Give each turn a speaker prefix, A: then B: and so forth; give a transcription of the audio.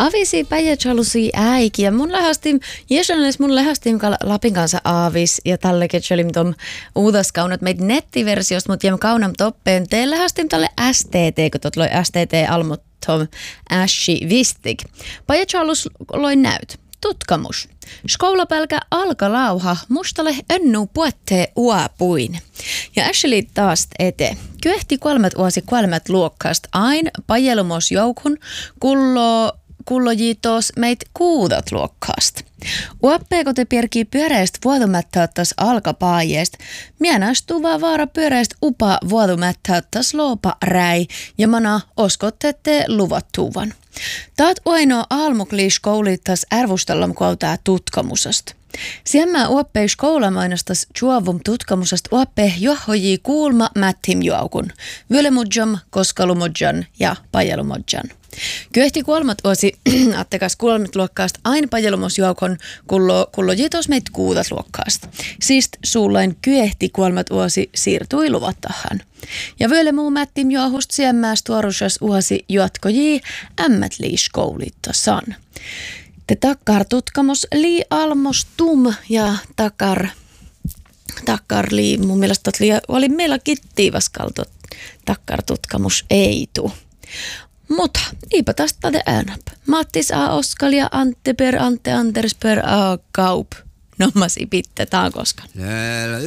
A: Avisi päijätsalusi äiki ja mun lähestim Lapin kanssa aavis ja tälle ketselim tom uudaskaunat meitä nettiversiosta, mutta jem kaunam toppeen te lähestim tälle STT, kun tot loi STT almut tom ässi vistig. Päijätsalus loi näyt. Tutkamus. Skoulapälkä alkalauha mustalle önnu puettee uapuin. Ja Ashley taas ete. Kyehti 3 luokkaasta ain pajelumos joukun kullojitos meit 6 luokkaasta. Uappeeko te pierkii pyöreistä vuotumättäyttäs alkapaajeest, mienästuva vaara pyöreistä upa vuotumättäyttäs loopa räi ja mana oskottette luvattuvan. Taat ainoa almukliis koulittas ärvustallam kuoltaa tutkamusasta. Siemmä uoppei skoulamainastas juovum tutkamusasta uoppe johojii kuulma mättim juokun, vylemudjam, koskalumudjan ja pajelumudjan. Kyehti 3 attekas 3 luokkaasta aina pajelumosjuokon kullojitos meitä 6 luokkaasta. Siist suullain kyehti 3 siirtui luvattahan. Ja vyöle muu mättim juohust siemmääs tuorusas uosi juotkojii ämmätliis koulittosan. Te takkar tutkamos lii almos tum ja takkar lii, mun mielestä oli meillä kittiivaskalto takkar tutkamus ei tuu. Mutta iipä tästä te äänäp. Mattis a Oskal ja Ante Anders per a Kaup. No mä pitte taan koskaan.